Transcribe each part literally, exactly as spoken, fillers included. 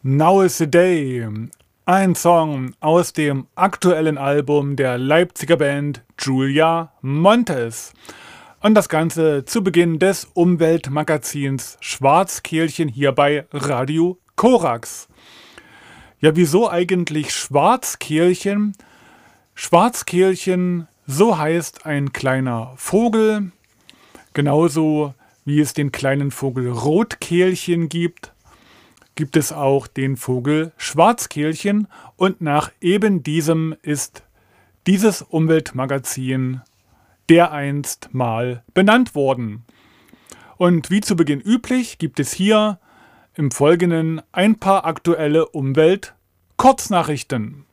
Now is the Day, ein Song aus dem aktuellen Album der Leipziger Band Julia Montes. Und das Ganze zu Beginn des Umweltmagazins Schwarzkehlchen hier bei Radio Korax. Ja, wieso eigentlich Schwarzkehlchen? Schwarzkehlchen, so heißt ein kleiner Vogel, genauso wie es den kleinen Vogel Rotkehlchen gibt, gibt es auch den Vogel Schwarzkehlchen und nach eben diesem ist dieses Umweltmagazin dereinst mal benannt worden. Und wie zu Beginn üblich gibt es hier im Folgenden ein paar aktuelle Umwelt-Kurznachrichten.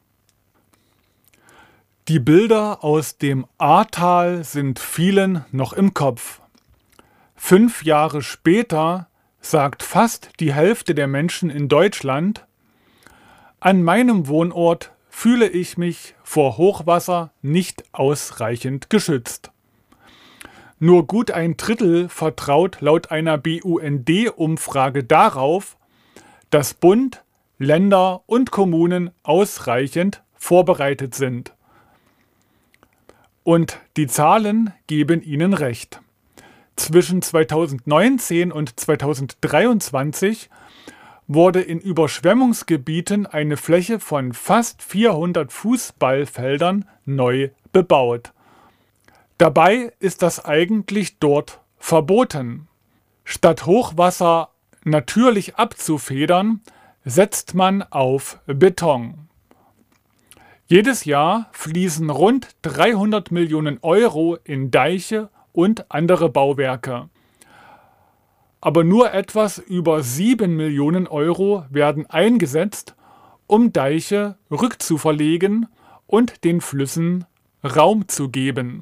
Die Bilder aus dem Ahrtal sind vielen noch im Kopf. Fünf Jahre später sagt fast die Hälfte der Menschen in Deutschland: An meinem Wohnort fühle ich mich vor Hochwasser nicht ausreichend geschützt. Nur gut ein Drittel vertraut laut einer B U N D-Umfrage darauf, dass Bund, Länder und Kommunen ausreichend vorbereitet sind. Und die Zahlen geben ihnen recht. Zwischen zweitausendneunzehn und zweitausenddreiundzwanzig wurde in Überschwemmungsgebieten eine Fläche von fast vierhundert Fußballfeldern neu bebaut. Dabei ist das eigentlich dort verboten. Statt Hochwasser natürlich abzufedern, setzt man auf Beton. Jedes Jahr fließen rund dreihundert Millionen Euro in Deiche und andere Bauwerke. Aber nur etwas über sieben Millionen Euro werden eingesetzt, um Deiche rückzuverlegen und den Flüssen Raum zu geben.